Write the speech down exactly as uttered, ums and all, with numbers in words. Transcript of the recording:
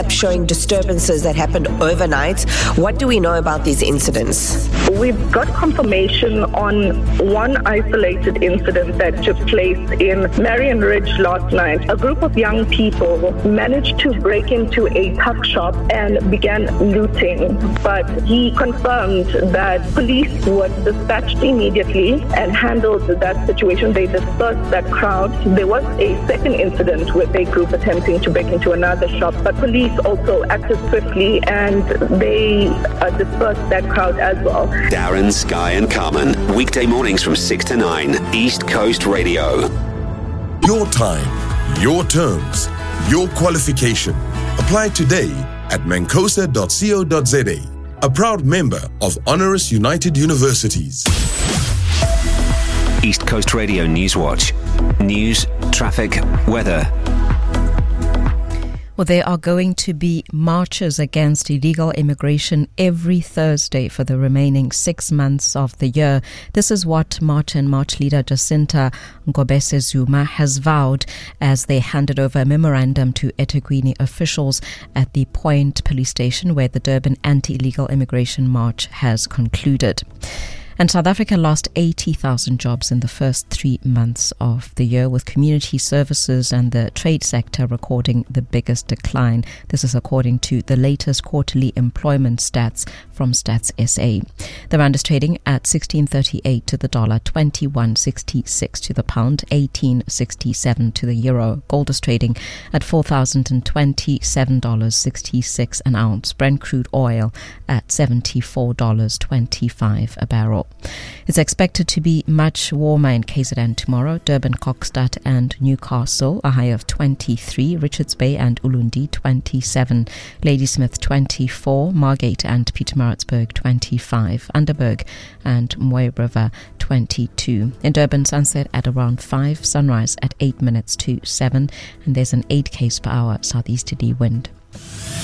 showing disturbances that happened overnight. What do we know about these incidents? We've got confirmation on one isolated incident that took place in Marion Ridge last night. A group of young people managed to break into a tuck shop and began looting, but he confirmed that police were dispatched immediately and handled that situation. They dispersed that crowd. There was a second incident with a group attempting to break into another shop, but police also acted swiftly and they uh, dispersed that crowd as well. Darren, Sky and Carmen, weekday mornings from six to nine, East Coast Radio. Your time, your terms, your qualification. Apply today at mancosa dot co dot za, a proud member of Honoris United Universities. East Coast Radio News Watch. News, traffic, weather. Well, there are going to be marches against illegal immigration every Thursday for the remaining six months of the year. This is what March and March leader Jacinta Ngobese Zuma has vowed as they handed over a memorandum to eThekwini officials at the Point police station where the Durban anti-illegal immigration march has concluded. And South Africa lost eighty thousand jobs in the first three months of the year, with community services and the trade sector recording the biggest decline. This is according to the latest quarterly employment stats from Stats S A. The rand is trading at sixteen thirty-eight to the dollar, twenty-one sixty-six to the pound, eighteen sixty-seven to the euro. Gold is trading at four thousand twenty-seven dollars and sixty-six an ounce. Brent crude oil at seventy-four dollars and twenty-five a barrel. It's expected to be much warmer in K Z N tomorrow. Durban, Kokstad and Newcastle, a high of twenty-three. Richards Bay and Ulundi, twenty-seven. Ladysmith, twenty-four. Margate and Pietermaritzburg, twenty-five. Underberg and Moy River, twenty-two. In Durban, sunset at around five. Sunrise at eight minutes to seven. And there's an eight k's per hour southeasterly wind.